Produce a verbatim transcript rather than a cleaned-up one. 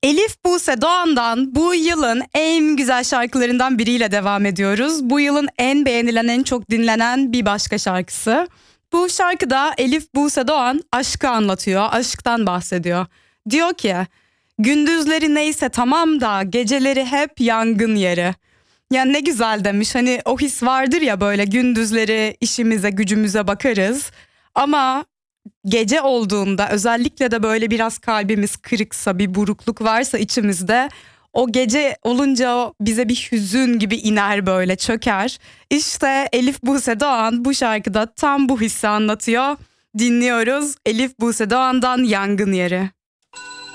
Elif Buse Doğan'dan bu yılın en güzel şarkılarından biriyle devam ediyoruz. Bu yılın en beğenilen, en çok dinlenen bir başka şarkısı. Bu şarkıda Elif Buse Doğan aşkı anlatıyor, aşktan bahsediyor. Diyor ki, gündüzleri neyse tamam da geceleri hep yangın yeri. Ya ne güzel demiş, hani o his vardır ya, böyle gündüzleri işimize gücümüze bakarız. Ama gece olduğunda, özellikle de böyle biraz kalbimiz kırıksa, bir burukluk varsa içimizde, o gece olunca o bize bir hüzün gibi iner, böyle çöker. İşte Elif Buse Doğan bu şarkıda tam bu hissi anlatıyor. Dinliyoruz Elif Buse Doğan'dan Yangın Yeri.